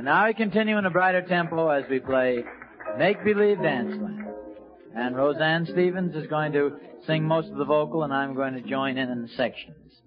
now we continue in a brighter tempo as we play Make Believe Danceland. And Roseanne Stevens is going to sing most of the vocal, and I'm going to join in the sections.